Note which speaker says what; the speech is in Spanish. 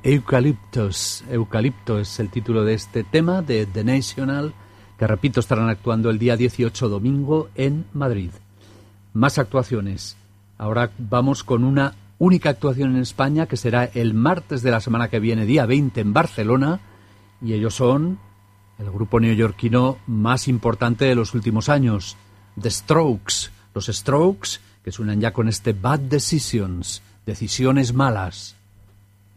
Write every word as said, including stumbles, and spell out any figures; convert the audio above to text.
Speaker 1: Eucalyptus. Eucalipto es el título de este tema de The National, que repito, estarán actuando el día dieciocho, domingo, en Madrid. Más actuaciones. Ahora vamos con una única actuación en España, que será el martes de la semana que viene, día veinte, en Barcelona, y ellos son el grupo neoyorquino más importante de los últimos años, The Strokes. Los Strokes, que suenan ya con este Bad Decisions, decisiones malas.